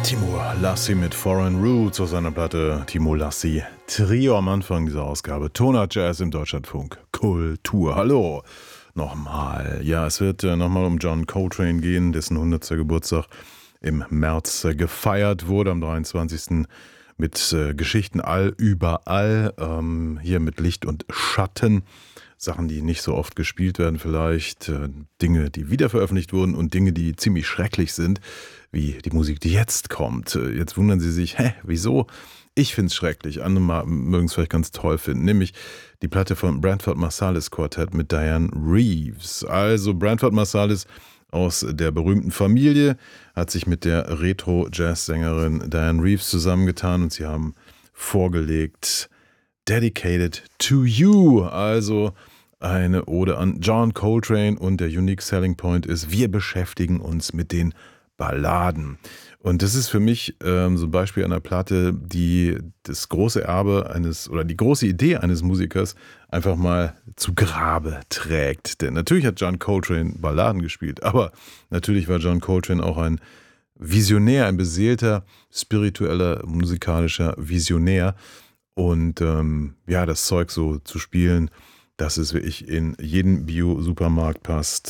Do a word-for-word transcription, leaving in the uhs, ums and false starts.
Timo Lassy mit Foreign Roots aus seiner Platte Timo Lassy Trio am Anfang dieser Ausgabe. Tonart Jazz im Deutschlandfunk Kultur. Hallo nochmal. Ja, es wird äh, nochmal um John Coltrane gehen, dessen hundertsten Geburtstag im März äh, gefeiert wurde, am dreiundzwanzigsten mit äh, Geschichten all überall, ähm, hier mit Licht und Schatten. Sachen, die nicht so oft gespielt werden vielleicht, äh, Dinge, die wiederveröffentlicht wurden und Dinge, die ziemlich schrecklich sind, wie die Musik, die jetzt kommt. Äh, jetzt wundern Sie sich, hä, wieso? Ich finde es schrecklich, andere mögen es vielleicht ganz toll finden, nämlich die Platte von Branford Marsalis Quartett mit Diane Reeves. Also Branford Marsalis aus der berühmten Familie hat sich mit der Retro-Jazz-Sängerin Diane Reeves zusammengetan und sie haben vorgelegt Dedicated to You, also eine Ode an John Coltrane, und der Unique Selling Point ist, wir beschäftigen uns mit den Balladen. Und das ist für mich ähm, so ein Beispiel einer Platte, die das große Erbe eines oder die große Idee eines Musikers einfach mal zu Grabe trägt. Denn natürlich hat John Coltrane Balladen gespielt, aber natürlich war John Coltrane auch ein Visionär, ein beseelter, spiritueller, musikalischer Visionär. Und ähm, ja, das Zeug so zu spielen, dass es wirklich in jeden Bio-Supermarkt passt.